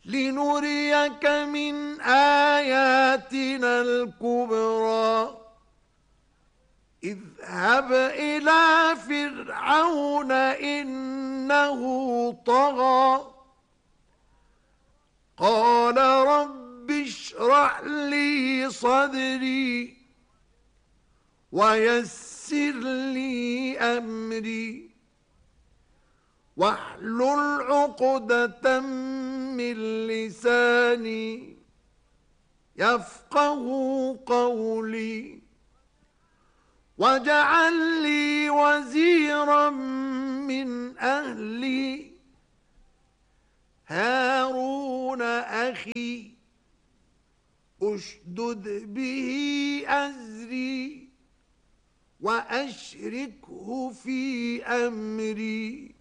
لنريك من آياتنا الكبرى اذهب إلى فرعون إنه طغى قال رب اشرح لي صدري ويسر لي أمري واحلل عقدة من لساني يفقه قولي واجعل لي وزيرا من أهلي هارون أخي أشدد به أزري وأشركه في أمري